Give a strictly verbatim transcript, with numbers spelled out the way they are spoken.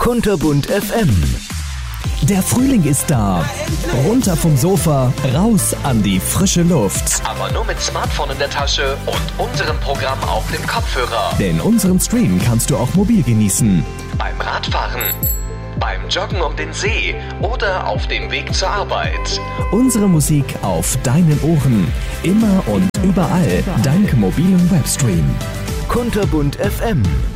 Kunterbunt F M. Der Frühling ist da. Runter vom Sofa, raus an die frische Luft. Aber nur mit Smartphone in der Tasche und unserem Programm auf dem Kopfhörer. Denn unseren Stream kannst du auch mobil genießen. Beim Radfahren, beim Joggen um den See oder auf dem Weg zur Arbeit. Unsere Musik auf deinen Ohren. Immer und überall dank mobilem Webstream. Kunterbunt F M.